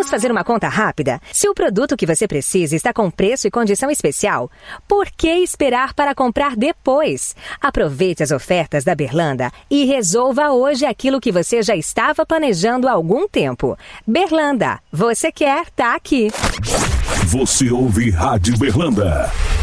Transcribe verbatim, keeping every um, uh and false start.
Vamos fazer uma conta rápida? Se o produto que você precisa está com preço e condição especial, por que esperar para comprar depois? Aproveite as ofertas da Berlanda e resolva hoje aquilo que você já estava planejando há algum tempo. Berlanda, você quer, tá aqui. Você ouve Rádio Berlanda.